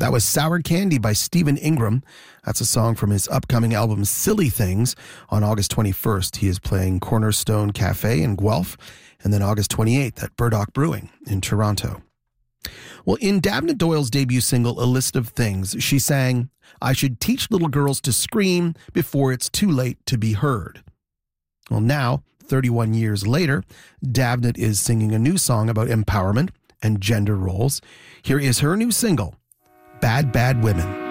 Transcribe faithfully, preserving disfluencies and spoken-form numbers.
That was Sour Candy by Stephen Ingram. That's a song from his upcoming album Silly Things. On August twenty-first, he is playing Cornerstone Cafe in Guelph, and then August twenty-eighth at Burdock Brewing in Toronto. Well, in Dabnah Doyle's debut single, A List of Things, she sang, "I should teach little girls to scream before it's too late to be heard." Well, now, thirty-one years later, Dabnah is singing a new song about empowerment and gender roles. Here is her new single, Bad Bad Women.